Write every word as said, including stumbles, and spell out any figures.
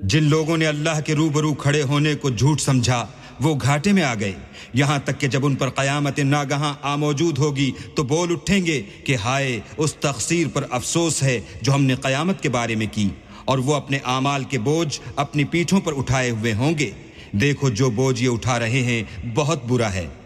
जिन लोगों ने अल्लाह के रूबरू खड़े होने को झूठ समझा वो घाटे में आ गए, यहाँ तक कि जब उन पर क़यामत नागहां आ मौजूद होगी तो बोल उठेंगे कि हाय उस तक़सीर पर अफसोस है जो हमने क़यामत के बारे में की, और वो अपने आमाल के बोझ अपनी पीठों पर उठाए हुए होंगे। देखो जो बोझ ये उठा रहे हैं बहुत बुरा है।